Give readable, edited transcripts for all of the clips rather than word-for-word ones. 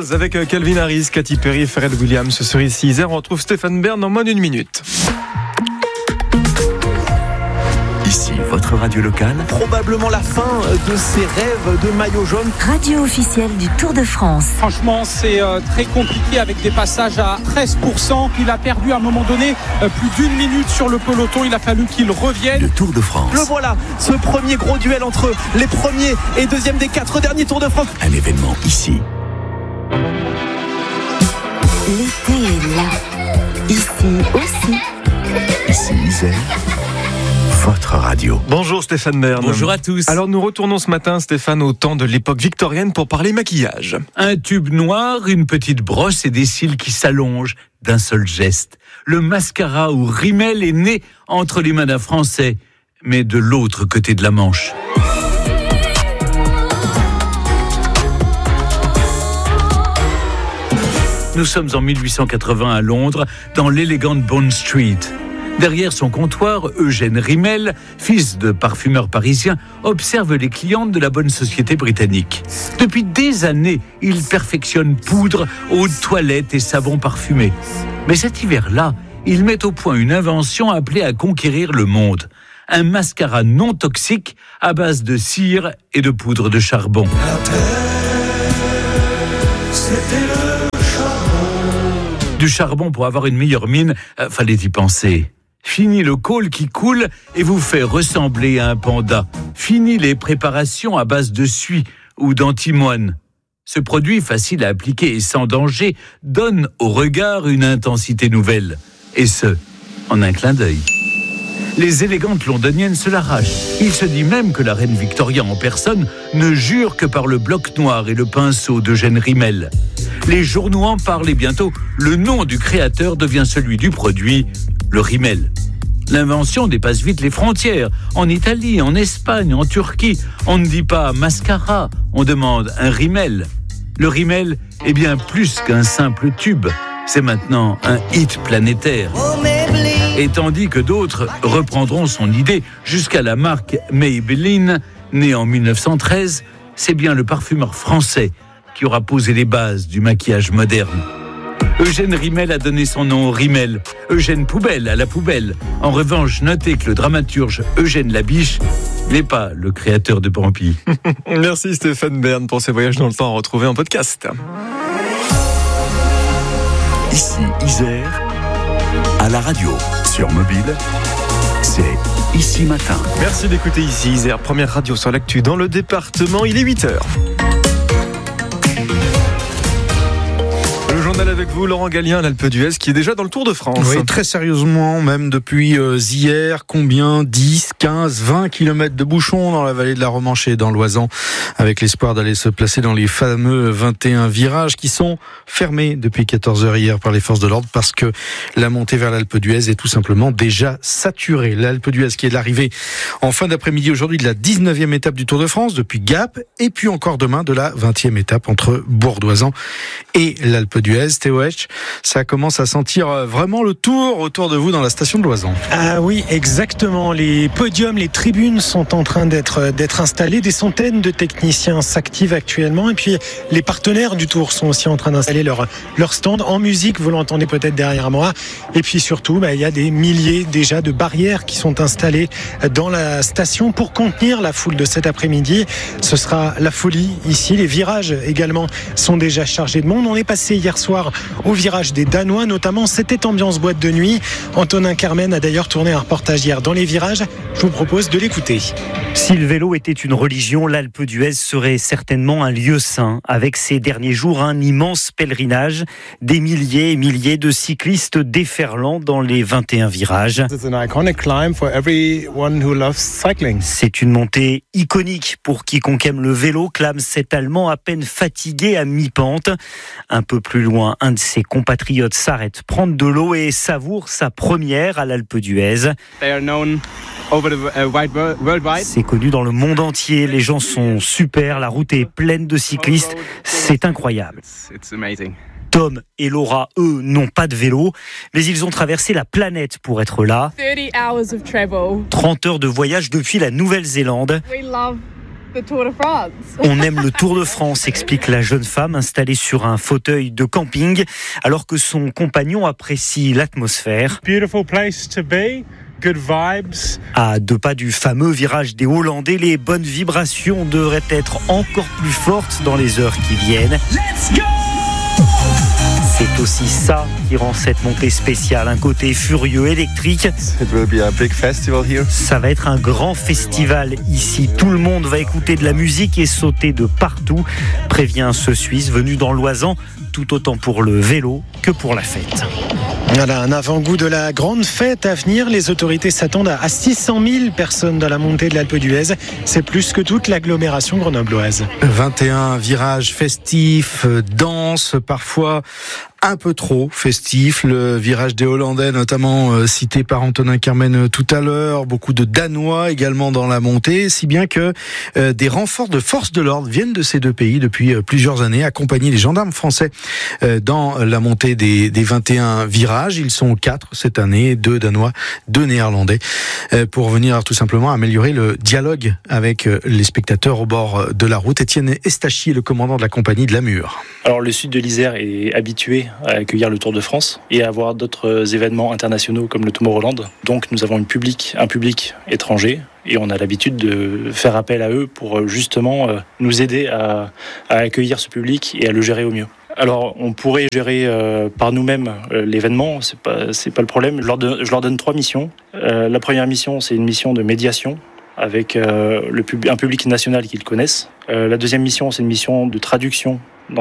Girls avec Calvin Harris, Katy Perry et Pharrell Williams. Ce serait ici Isère. On retrouve Stéphane Bern en moins d'une minute. Ici, votre radio locale. Probablement la fin de ses rêves de maillot jaune. Radio officielle du Tour de France. Franchement, c'est très compliqué avec des passages à 13%. Il a perdu à un moment donné plus d'une minute sur le peloton. Il a fallu qu'il revienne. Le Tour de France. Le voilà, ce premier gros duel entre les premiers et deuxièmes des 4 derniers Tours de France. Un événement ici. L'été est là. Ici aussi. Ici, Isère. Votre radio. Bonjour Stéphane Bern. Bonjour à tous. Alors nous retournons ce matin, Stéphane, au temps de l'époque victorienne pour parler maquillage. Un tube noir, une petite brosse et des cils qui s'allongent d'un seul geste. Le mascara ou rímel est né entre les mains d'un Français, mais de l'autre côté de la Manche. Nous sommes en 1880 à Londres, dans l'élégante Bond Street. Derrière son comptoir, Eugène Rímel, fils de parfumeur parisien, observe les clientes de la bonne société britannique. Depuis des années, il perfectionne poudre, eau de toilette et savon parfumé. Mais cet hiver-là, il met au point une invention appelée à conquérir le monde. Un mascara non toxique à base de cire et de poudre de charbon. Du charbon pour avoir une meilleure mine, fallait y penser. Fini le col qui coule et vous fait ressembler à un panda. Fini les préparations à base de suie ou d'antimoine. Ce produit facile à appliquer et sans danger donne au regard une intensité nouvelle. Et ce, en un clin d'œil. Les élégantes londoniennes se l'arrachent. Il se dit même que la reine Victoria en personne ne jure que par le bloc noir et le pinceau d'Eugène Rímel. Les journaux en parlent et bientôt, le nom du créateur devient celui du produit, le rímel. L'invention dépasse vite les frontières. En Italie, en Espagne, en Turquie, on ne dit pas mascara, on demande un rímel. Le rímel est bien plus qu'un simple tube. C'est maintenant un hit planétaire. Et tandis que d'autres reprendront son idée jusqu'à la marque Maybelline, née en 1913, c'est bien le parfumeur français qui aura posé les bases du maquillage moderne. Eugène Rímel a donné son nom au rímel. Eugène Poubelle à la poubelle. En revanche, notez que le dramaturge Eugène Labiche n'est pas le créateur de Bambi. Merci Stéphane Bern pour ces voyages dans le temps à retrouver en podcast. Ici, Isère. À la radio, sur mobile, c'est Ici Matin. Merci d'écouter ici Isère, première radio sur l'actu dans le département. Il est 8h. Le journal avec vous, Laurent Gallien, l'Alpe d'Huez, qui est déjà dans le Tour de France. Oui, très sérieusement, même depuis hier. Combien ? 10, 15, 20 km de bouchons dans la vallée de la Romanche et dans l'Oisans, avec l'espoir d'aller se placer dans les fameux 21 virages qui sont fermés depuis 14h hier par les forces de l'ordre parce que la montée vers l'Alpe d'Huez est tout simplement déjà saturée. L'Alpe d'Huez qui est l'arrivée en fin d'après-midi aujourd'hui de la 19e étape du Tour de France depuis Gap et puis encore demain de la 20e étape entre Bourg-d'Oisans et l'Alpe d'Huez. Théo Etch, ça commence à sentir vraiment le tour autour de vous dans la station de Loisan. Ah oui, exactement. Les podiums, les tribunes sont en train d'être installés. Des centaines de techniciens s'activent actuellement. Et puis, les partenaires du Tour sont aussi en train d'installer leur stand. En musique, vous l'entendez peut-être derrière moi. Et puis surtout, il y a des milliers déjà de barrières qui sont installées dans la station pour contenir la foule de cet après-midi. Ce sera la folie ici. Les virages également sont déjà chargés de monde. On est passé hier soir au virage des Danois, notamment. C'était ambiance boîte de nuit. Antonin Carmen a d'ailleurs tourné un reportage hier dans les virages. Je vous propose de l'écouter. Si le vélo était une religion, l'Alpe d'Huez serait certainement un lieu saint. Avec ces derniers jours, un immense pèlerinage. Des milliers et milliers de cyclistes déferlant dans les 21 virages. C'est une montée iconique pour quiconque aime le vélo, clame cet Allemand à peine fatigué à mi-pente. Un peu plus loin, un de ses compatriotes s'arrête prendre de l'eau et savoure sa première à l'Alpe d'Huez. C'est connu dans le monde entier, les gens sont super, la route est pleine de cyclistes, c'est incroyable. Tom et Laura, eux, n'ont pas de vélo, mais ils ont traversé la planète pour être là. 30 heures de voyage depuis la Nouvelle-Zélande. On aime le Tour de France, explique la jeune femme installée sur un fauteuil de camping, alors que son compagnon apprécie l'atmosphère. Beautiful place to be. Good vibes. À 2 pas du fameux virage des Hollandais, les bonnes vibrations devraient être encore plus fortes dans les heures qui viennent. Let's go! C'est aussi ça qui rend cette montée spéciale, un côté furieux électrique. Ça va être un grand festival ici. Tout le monde va écouter de la musique et sauter de partout, prévient ce Suisse venu dans l'Oisans, tout autant pour le vélo que pour la fête. Voilà, un avant-goût de la grande fête à venir. Les autorités s'attendent à 600 000 personnes dans la montée de l'Alpe d'Huez. C'est plus que toute l'agglomération grenobloise. 21 virages festifs, danse, parfois un peu trop festif. Le virage des Hollandais, notamment cité par Antonin Carmen tout à l'heure. Beaucoup de Danois également dans la montée, si bien que des renforts de forces de l'ordre viennent de ces 2 pays depuis plusieurs années, accompagner les gendarmes français dans la montée des 21 virages. Ils sont 4 cette année, 2 Danois, 2 Néerlandais, pour venir tout simplement améliorer le dialogue avec les spectateurs au bord de la route. Étienne Estachi est le commandant de la compagnie de la Mure. Alors le sud de l'Isère est habitué à accueillir le Tour de France et à avoir d'autres événements internationaux comme le Tomorrowland. Donc nous avons un public étranger et on a l'habitude de faire appel à eux pour justement nous aider à accueillir ce public et à le gérer au mieux. Alors, on pourrait gérer par nous-mêmes l'événement, c'est pas le problème. Je leur donne 3 missions. La première mission, c'est une mission de médiation avec un public national qu'ils connaissent. La deuxième mission, c'est une mission de traduction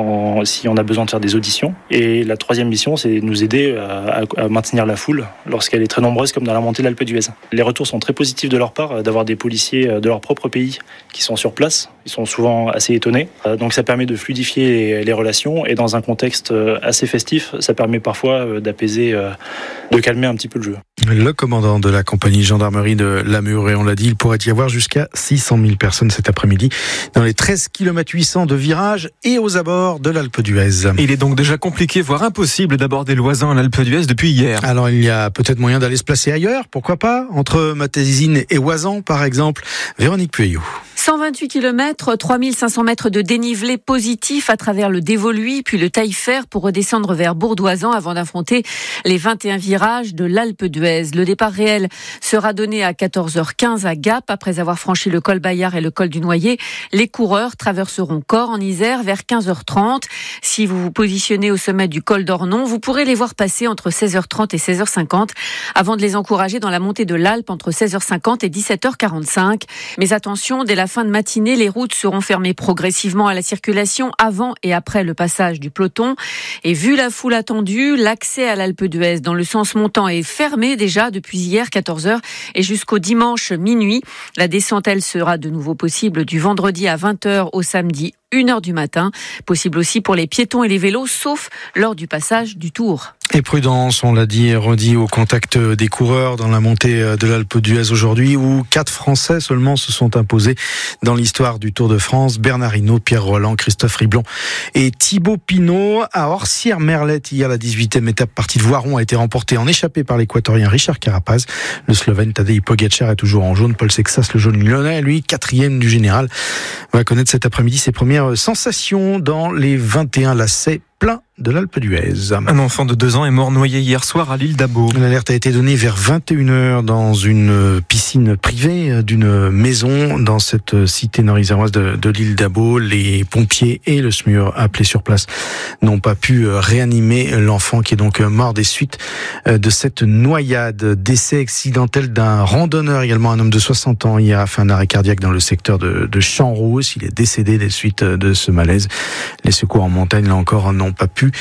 si on a besoin de faire des auditions. Et la troisième mission, c'est nous aider à maintenir la foule lorsqu'elle est très nombreuse, comme dans la montée de l'Alpe d'Huez. Les retours sont très positifs de leur part, d'avoir des policiers de leur propre pays qui sont sur place. Ils sont souvent assez étonnés. Donc ça permet de fluidifier les relations. Et dans un contexte assez festif, ça permet parfois d'apaiser, de calmer un petit peu le jeu. Le commandant de la compagnie gendarmerie de la Mure, et on l'a dit, il pourrait y avoir jusqu'à 600 000 personnes cet après-midi dans les 13 km 800 de virages et aux abords de l'Alpe d'Huez. Il est donc déjà compliqué, voire impossible d'aborder l'Oisans à l'Alpe d'Huez depuis hier. Alors il y a peut-être moyen d'aller se placer ailleurs, pourquoi pas, entre Matésine et Oisans par exemple. Véronique Pueyo. 128 km, 3500 mètres de dénivelé positif à travers le Dévoluy, puis le Taillefer pour redescendre vers Bourdoisan avant d'affronter les 21 virages de l'Alpe d'Huez. Le départ réel sera donné à 14h15 à Gap. Après avoir franchi le col Bayard et le col du Noyer, les coureurs traverseront Corps en Isère vers 15h30. Si vous vous positionnez au sommet du col d'Ornon, vous pourrez les voir passer entre 16h30 et 16h50 avant de les encourager dans la montée de l'Alpe entre 16h50 et 17h45. Mais attention, dès la fin de matinée, les routes seront fermées progressivement à la circulation avant et après le passage du peloton. Et vu la foule attendue, l'accès à l'Alpe d'Huez dans le sens montant est fermé déjà depuis hier 14h et jusqu'au dimanche minuit. La descente, elle, sera de nouveau possible du vendredi à 20h au samedi 1h du matin. Possible aussi pour les piétons et les vélos, sauf lors du passage du Tour. Et prudence, on l'a dit et redit, au contact des coureurs dans la montée de l'Alpe d'Huez aujourd'hui, où 4 Français seulement se sont imposés dans l'histoire du Tour de France. Bernard Hinault, Pierre Roland, Christophe Riblon et Thibaut Pinot. À Orsières-Merlette, hier, la 18e étape partie de Voiron a été remportée en échappée par l'Équatorien Richard Carapaz. Le Slovène Tadej Pogačar est toujours en jaune. Paul Sexas, le jaune lyonnais, lui, 4e du général, va connaître cet après-midi ses premières sensations dans les 21 lacets plein de l'Alpe d'Huez. Un enfant de 2 ans est mort noyé hier soir à l'île d'Abo. L'alerte a été donnée vers 21h dans une piscine privée d'une maison dans cette cité nord-iséroise de l'île d'Abo. Les pompiers et le SMUR appelés sur place n'ont pas pu réanimer l'enfant qui est donc mort des suites de cette noyade. Décès accidentel d'un randonneur également, un homme de 60 ans hier a fait un arrêt cardiaque dans le secteur de Champs-Rousse. Il est décédé des suites de ce malaise. Les secours en montagne, là encore, n'ont pas pu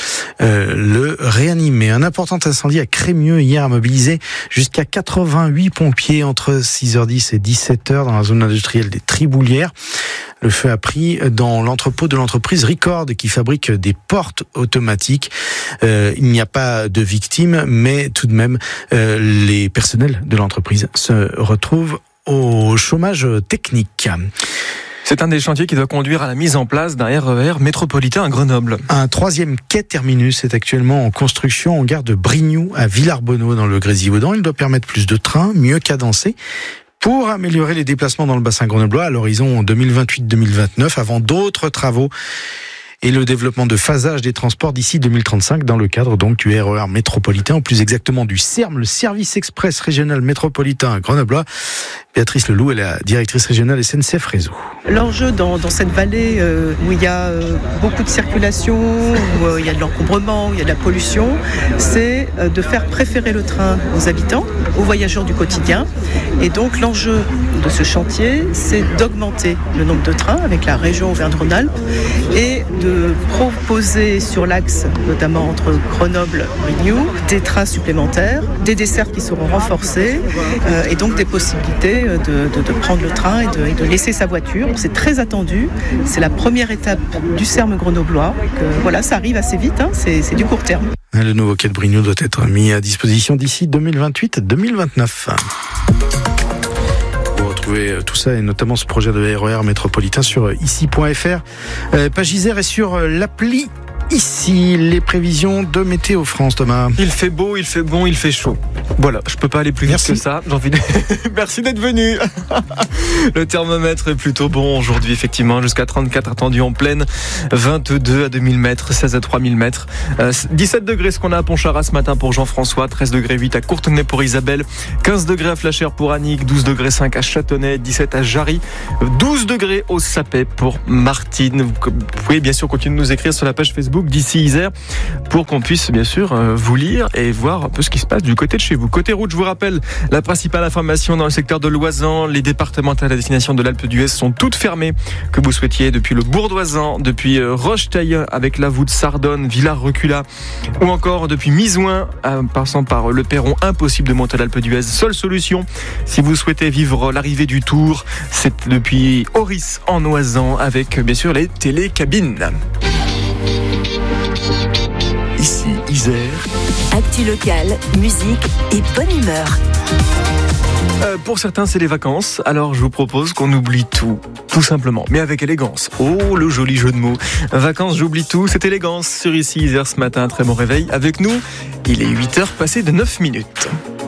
le réanimer. Un important incendie à Crémieux hier a mobilisé jusqu'à 88 pompiers entre 6h10 et 17h dans la zone industrielle des Triboulières. Le feu a pris dans l'entrepôt de l'entreprise Record qui fabrique des portes automatiques. Il n'y a pas de victimes, mais tout de même, les personnels de l'entreprise se retrouvent au chômage technique. C'est un des chantiers qui doit conduire à la mise en place d'un RER métropolitain à Grenoble. Un 3e quai terminus est actuellement en construction en gare de Brignoux à Villarbonneau dans le Grésivaudan. Il doit permettre plus de trains, mieux cadencés, pour améliorer les déplacements dans le bassin grenoblois à l'horizon 2028-2029 avant d'autres travaux et le développement de phasage des transports d'ici 2035 dans le cadre donc du RER métropolitain, ou plus exactement du SERM, le service express régional métropolitain grenoblois. Béatrice Leloup est la directrice régionale SNCF Réseau. L'enjeu dans cette vallée où il y a beaucoup de circulation, où il y a de l'encombrement, où il y a de la pollution, c'est de faire préférer le train aux habitants, aux voyageurs du quotidien. Et donc l'enjeu de ce chantier, c'est d'augmenter le nombre de trains avec la région Auvergne-Rhône-Alpes et de proposer sur l'axe, notamment entre Grenoble et Rignoux, des trains supplémentaires, des dessertes qui seront renforcées et donc des possibilités de prendre le train et de laisser sa voiture. C'est très attendu. C'est la première étape du SERM grenoblois. Voilà, ça arrive assez vite, c'est du court terme. Le nouveau quai de Brignoud doit être mis à disposition d'ici 2028-2029. Vous retrouvez tout ça et notamment ce projet de RER métropolitain sur ici.fr. Page Isère et sur l'appli Ici, les prévisions de Météo France, Thomas. Il fait beau, il fait bon, il fait chaud. Voilà, je peux pas aller plus vite que ça. J'ai envie de... Merci d'être venu. Le thermomètre est plutôt bon aujourd'hui, effectivement, jusqu'à 34 attendu en pleine, 22 à 2000 mètres, 16 à 3000 mètres, 17 degrés ce qu'on a à Pontcharrat ce matin pour Jean-François, 13 degrés 8 à Courtenay pour Isabelle, 15 degrés à Flachère pour Annick, 12 degrés 5 à Châtenay, 17 à Jarry, 12 degrés au Sapet pour Martine. Vous pouvez bien sûr continuer de nous écrire sur la page Facebook d'ici Isère pour qu'on puisse bien sûr vous lire et voir un peu ce qui se passe du côté de chez vous. Côté route, je vous rappelle la principale information dans le secteur de l'Oisans, les départementales à destination de l'Alpe d'Huez sont toutes fermées, que vous souhaitiez depuis le Bourg-d'Oisans, depuis Roche-Taillin avec la voûte Sardonne, Villars-Recula ou encore depuis Misouin passant par le Perron, impossible de monter à l'Alpe d'Huez. Seule solution si vous souhaitez vivre l'arrivée du Tour, c'est depuis Oris en Oisans avec bien sûr les télécabines. Ici, Isère. Actu locale, musique et bonne humeur. Pour certains, c'est les vacances. Alors, je vous propose qu'on oublie tout simplement, mais avec élégance. Oh, le joli jeu de mots. Vacances, j'oublie tout, c'est élégance sur Ici Isère ce matin. Très bon réveil avec nous. Il est 8h passé de 9 minutes.